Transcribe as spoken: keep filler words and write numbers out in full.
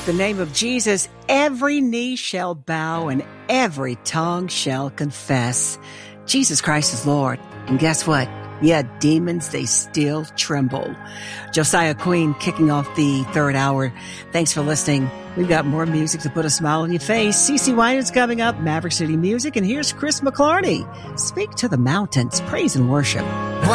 At the name of Jesus, every knee shall bow and every tongue shall confess. Jesus Christ is Lord. And guess what? Yeah, demons, they still tremble. Josiah Queen kicking off the third hour. Thanks for listening. We've got more music to put a smile on your face. CeCe Winans coming up, Maverick City Music. And here's Chris McClarney. Speak to the mountains, praise and worship.